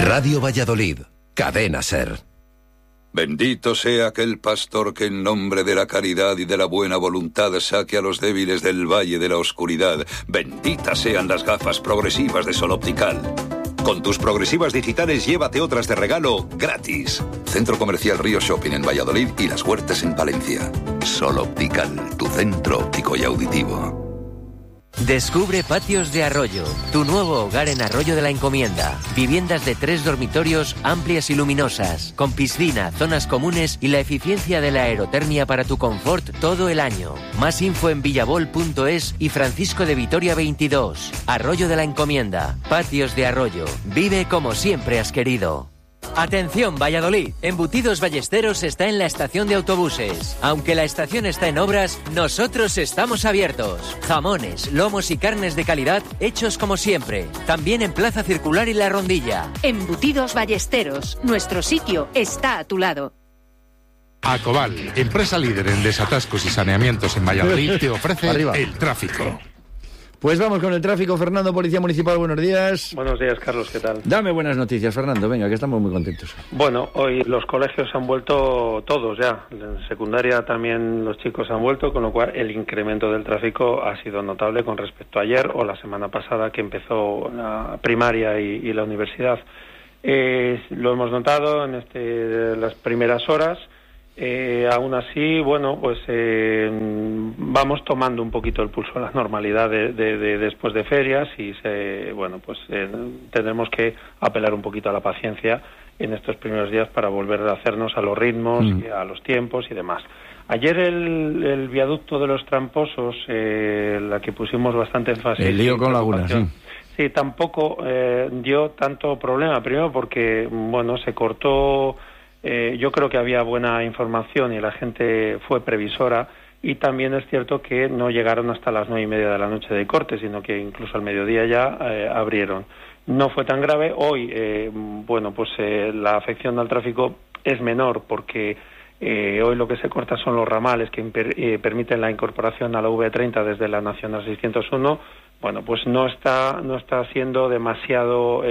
Radio Valladolid, Cadena SER. Bendito sea aquel pastor que en nombre de la caridad y de la buena voluntad saque a los débiles del valle de la oscuridad. Benditas sean las gafas progresivas de Sol Optical. Con tus progresivas digitales llévate otras de regalo gratis. Centro Comercial Río Shopping en Valladolid y Las Huertas en Palencia. Sol Optical, tu centro óptico y auditivo. Descubre Patios de Arroyo, tu nuevo hogar en Arroyo de la Encomienda. Viviendas de 3 dormitorios amplias y luminosas, con piscina, zonas comunes y la eficiencia de la aerotermia para tu confort todo el año. Más info en villabol.es y Francisco de Vitoria 22. Arroyo de la Encomienda, Patios de Arroyo. Vive como siempre has querido. Atención Valladolid, Embutidos Ballesteros está en la estación de autobuses. Aunque la estación está en obras, nosotros estamos abiertos. Jamones, lomos y carnes de calidad hechos como siempre. También en Plaza Circular y La Rondilla. Embutidos Ballesteros, nuestro sitio está a tu lado. Acobal, empresa líder en desatascos y saneamientos en Valladolid, te ofrece el tráfico. Pues vamos con el tráfico. Fernando, Policía Municipal, buenos días. Buenos días, Carlos, ¿qué tal? Dame buenas noticias, Fernando, venga, que estamos muy contentos. Bueno, hoy los colegios han vuelto todos ya. En secundaria también los chicos han vuelto, con lo cual el incremento del tráfico ha sido notable con respecto a ayer o la semana pasada que empezó la primaria y la universidad. Lo hemos notado en las primeras horas. Aún así, bueno, pues vamos tomando un poquito el pulso a la normalidad de después de ferias y tendremos que apelar un poquito a la paciencia en estos primeros días para volver a hacernos a los ritmos y a los tiempos y demás. Ayer el viaducto de los Tramposos, la que pusimos bastante énfasis. El lío con Laguna, sí. Sí, tampoco dio tanto problema, primero porque, bueno, se cortó. Yo creo que había buena información y la gente fue previsora, y también es cierto que no llegaron hasta las 9:30 de la noche de corte, sino que incluso al mediodía ya abrieron. No fue tan grave. Hoy, la afección al tráfico es menor porque hoy lo que se corta son los ramales que permiten la incorporación a la V30 desde la Nacional 601. Bueno, pues no está siendo demasiado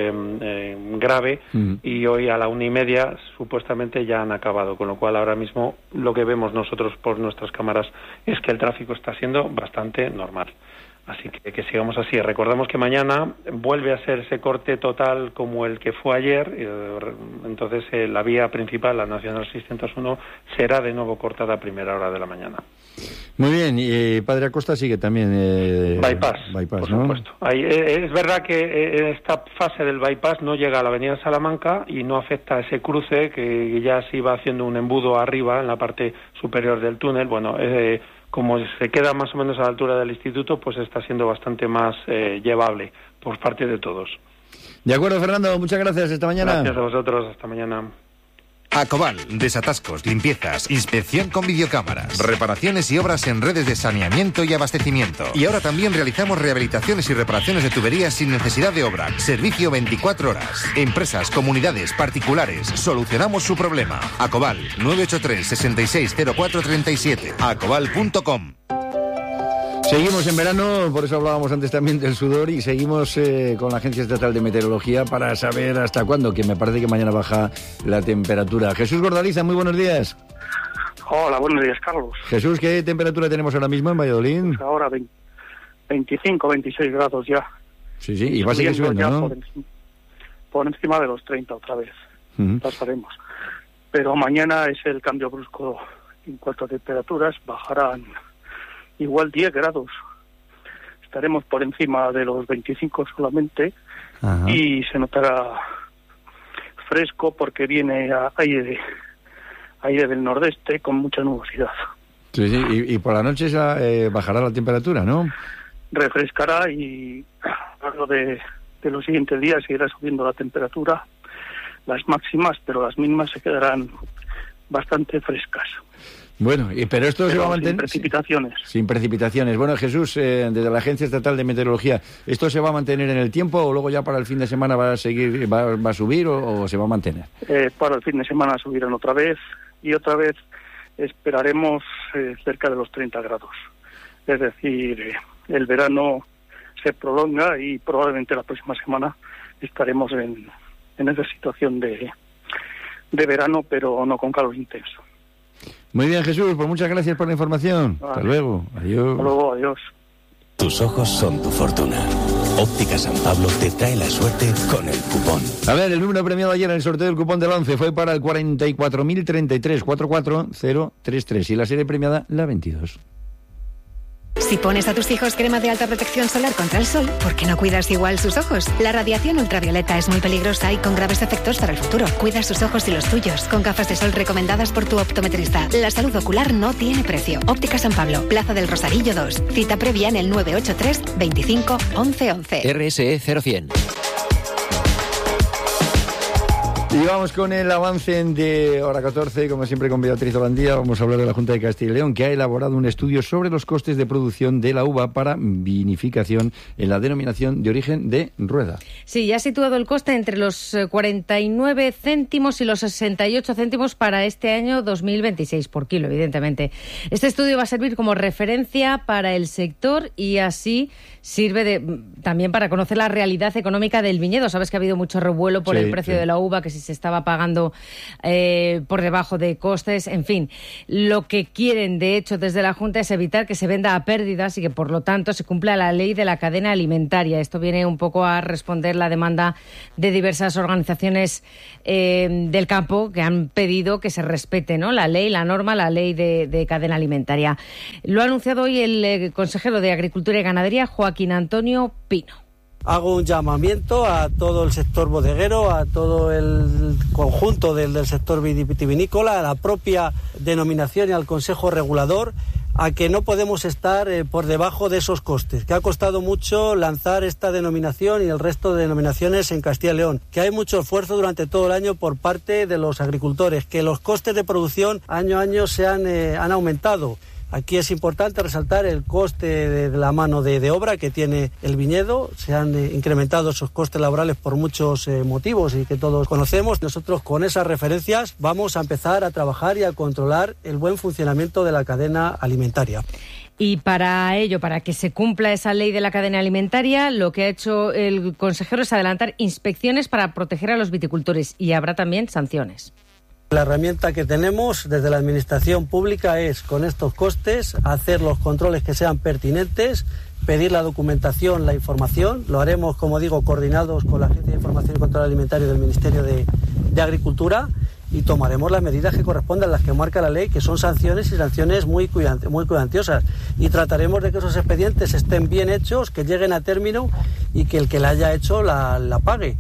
grave, y hoy a la 1:30 supuestamente ya han acabado, con lo cual ahora mismo lo que vemos nosotros por nuestras cámaras es que el tráfico está siendo bastante normal. Así que sigamos así. Recordamos que mañana vuelve a ser ese corte total como el que fue ayer, entonces la vía principal, la Nacional 601, será de nuevo cortada a primera hora de la mañana. Muy bien, y Padre Acosta sigue también bypass, por ¿no? supuesto. Es verdad que esta fase del bypass no llega a la avenida Salamanca y no afecta a ese cruce que ya se iba haciendo un embudo arriba en la parte superior del túnel. Bueno, como se queda más o menos a la altura del instituto, pues está siendo bastante más llevable por parte de todos. De acuerdo, Fernando, muchas gracias. Hasta mañana. Gracias a vosotros, hasta mañana. Acobal, desatascos, limpiezas, inspección con videocámaras, reparaciones y obras en redes de saneamiento y abastecimiento. Y ahora también realizamos rehabilitaciones y reparaciones de tuberías sin necesidad de obra. Servicio 24 horas. Empresas, comunidades, particulares. Solucionamos su problema. Acobal, 983 660437. Acobal.com. Seguimos en verano, por eso hablábamos antes también del sudor, y seguimos con la Agencia Estatal de Meteorología para saber hasta cuándo, que me parece que mañana baja la temperatura. Jesús Gordaliza, muy buenos días. Hola, buenos días, Carlos. Jesús, ¿qué temperatura tenemos ahora mismo en Valladolid? Pues ahora 25, 26 grados ya. Sí, y va a seguir subiendo, ¿no? Por encima de los 30 otra vez, pasaremos. Pero mañana es el cambio brusco en cuanto a temperaturas, bajarán igual 10 grados. Estaremos por encima de los 25 solamente. Ajá. Y se notará fresco porque viene aire del nordeste con mucha nubosidad. Sí, y por la noche bajará la temperatura, ¿no? Refrescará y a lo de los siguientes días seguirá subiendo la temperatura, las máximas, pero las mínimas se quedarán bastante frescas. Bueno, pero esto se va a mantener sin precipitaciones. Sin precipitaciones. Bueno, Jesús, desde la Agencia Estatal de Meteorología, ¿esto se va a mantener en el tiempo o luego ya para el fin de semana va a subir o se va a mantener? Para el fin de semana subirán otra vez y otra vez esperaremos cerca de los 30 grados. Es decir, el verano se prolonga y probablemente la próxima semana estaremos esa situación de verano, pero no con calor intenso. Muy bien, Jesús, pues muchas gracias por la información. Vale. Hasta luego. Adiós. Hasta luego, adiós. Tus ojos son tu fortuna. Óptica San Pablo te trae la suerte con el cupón. A ver, el número premiado ayer en el sorteo del cupón del 11 fue para el 44.033, 44033 y la serie premiada la 22. Si pones a tus hijos crema de alta protección solar contra el sol, ¿por qué no cuidas igual sus ojos? La radiación ultravioleta es muy peligrosa y con graves efectos para el futuro. Cuida sus ojos y los tuyos con gafas de sol recomendadas por tu optometrista. La salud ocular no tiene precio. Óptica San Pablo, Plaza del Rosarillo 2. Cita previa en el 983 25 11 11. RSE 0100. Y vamos con el avance de hora 14, como siempre con Beatriz Holandía. Vamos a hablar de la Junta de Castilla y León, que ha elaborado un estudio sobre los costes de producción de la uva para vinificación en la denominación de origen de Rueda. Sí, ya ha situado el coste entre los 49 céntimos y los 68 céntimos para este año 2026 por kilo, evidentemente. Este estudio va a servir como referencia para el sector y así sirve también para conocer la realidad económica del viñedo. Sabes que ha habido mucho revuelo por el precio de la uva, que si se estaba pagando por debajo de costes, en fin. Lo que quieren, de hecho, desde la Junta es evitar que se venda a pérdidas y que, por lo tanto, se cumpla la ley de la cadena alimentaria. Esto viene un poco a responder la demanda de diversas organizaciones del campo que han pedido que se respete, ¿no?, la ley, la norma, la ley de cadena alimentaria. Lo ha anunciado hoy el consejero de Agricultura y Ganadería, Joaquín Antonio Pino. Hago un llamamiento a todo el sector bodeguero, a todo el conjunto del sector vitivinícola, a la propia denominación y al Consejo Regulador, a que no podemos estar por debajo de esos costes, que ha costado mucho lanzar esta denominación y el resto de denominaciones en Castilla y León, que hay mucho esfuerzo durante todo el año por parte de los agricultores, que los costes de producción año a año han aumentado. Aquí es importante resaltar el coste de la mano de obra que tiene el viñedo. Se han incrementado esos costes laborales por muchos motivos y que todos conocemos. Nosotros con esas referencias vamos a empezar a trabajar y a controlar el buen funcionamiento de la cadena alimentaria. Y para ello, para que se cumpla esa ley de la cadena alimentaria, lo que ha hecho el consejero es adelantar inspecciones para proteger a los viticultores y habrá también sanciones. La herramienta que tenemos desde la Administración Pública es, con estos costes, hacer los controles que sean pertinentes, pedir la documentación, la información. Lo haremos, como digo, coordinados con la Agencia de Información y Control Alimentario del Ministerio de Agricultura y tomaremos las medidas que correspondan, las que marca la ley, que son sanciones y sanciones muy cuantiosas. Y trataremos de que esos expedientes estén bien hechos, que lleguen a término y que el que la haya hecho la pague.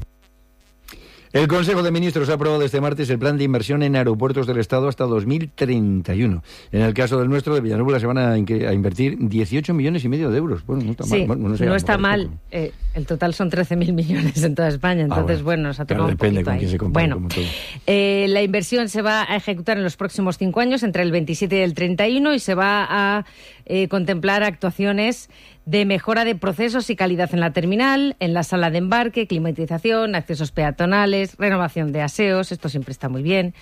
El Consejo de Ministros ha aprobado este martes el plan de inversión en aeropuertos del Estado hasta 2031. En el caso del nuestro, de Villanueva, se van a invertir 18,5 millones de euros. Bueno, no está mal. Bueno, no está mal. El total son 13.000 millones en toda España. Entonces, bueno, nos ha tocado un poquito ahí. Se compara, bueno, la inversión se va a ejecutar en los próximos 5 años, entre el 27 y el 31, y se va a contemplar actuaciones de mejora de procesos y calidad en la terminal, en la sala de embarque, climatización, accesos peatonales, renovación de aseos, esto siempre está muy bien.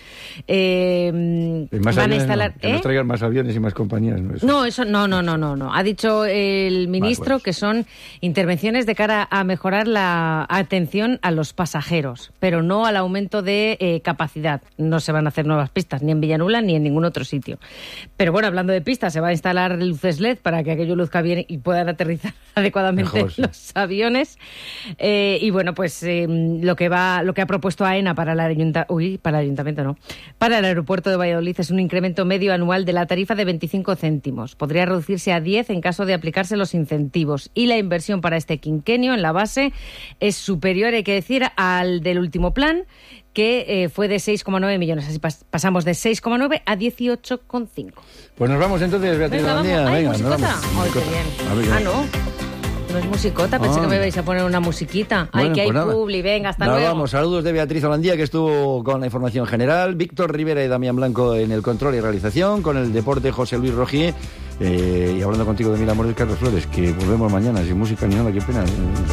Van a instalar... Que nos traigan más aviones y más compañías, ¿no? No. Ha dicho el ministro que son intervenciones de cara a mejorar la atención a los pasajeros, pero no al aumento de capacidad. No se van a hacer nuevas pistas, ni en Villanueva ni en ningún otro sitio. Pero bueno, hablando de pistas, se va a instalar luces LED para que aquello luzca bien y puedan aterrizar adecuadamente mejor, sí, los aviones. Y bueno, pues lo que ha propuesto AENA para el aeropuerto de Valladolid es un incremento medio anual de la tarifa de 25 céntimos. Podría reducirse a 10 en caso de aplicarse los incentivos. Y la inversión para este quinquenio en la base es superior, hay que decir, al del último plan, que fue de 6,9 millones. Así pasamos de 6,9 a 18,5. Pues nos vamos entonces, Beatriz Holandía. Venga, ¿musicota? ¡Ay, qué bien! No es musicota, pensé que me ibais a poner una musiquita. Bueno, ay, que hay publi, venga, hasta luego. Vamos, saludos de Beatriz Holandía, que estuvo con la información general, Víctor Rivera y Damián Blanco en el control y realización, con el deporte José Luis Rogier, y hablando contigo de Mil Amores, Carlos Flores, que volvemos mañana, sin música ni nada, qué pena.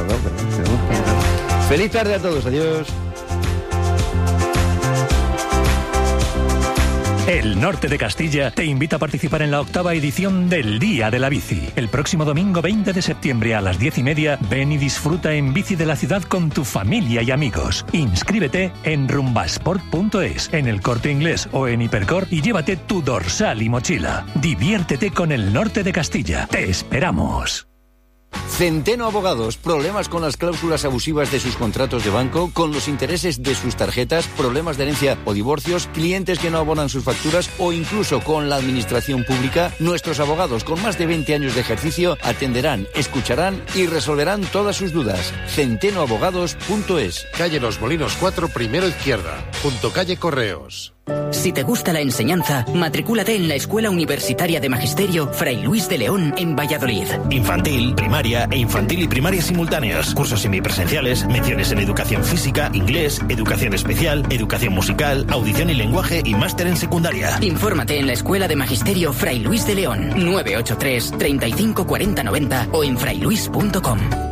Feliz tarde a todos, adiós. El Norte de Castilla te invita a participar en la 8ª edición del Día de la Bici. El próximo domingo 20 de septiembre a las 10:30, ven y disfruta en bici de la ciudad con tu familia y amigos. Inscríbete en rumbasport.es, en El Corte Inglés o en Hipercor y llévate tu dorsal y mochila. Diviértete con el Norte de Castilla. ¡Te esperamos! Centeno Abogados. Problemas con las cláusulas abusivas de sus contratos de banco, con los intereses de sus tarjetas, problemas de herencia o divorcios, clientes que no abonan sus facturas o incluso con la administración pública. Nuestros abogados con más de 20 años de ejercicio atenderán, escucharán y resolverán todas sus dudas. Centenoabogados.es. Calle Los Molinos 4, primero izquierda, junto calle Correos. Si te gusta la enseñanza, matricúlate en la Escuela Universitaria de Magisterio Fray Luis de León en Valladolid. Infantil, primaria e infantil y primaria simultáneos. Cursos semipresenciales, menciones en educación física, inglés, educación especial, educación musical, audición y lenguaje y máster en secundaria. Infórmate en la Escuela de Magisterio Fray Luis de León, 983 35 40 90 o en frayluis.com.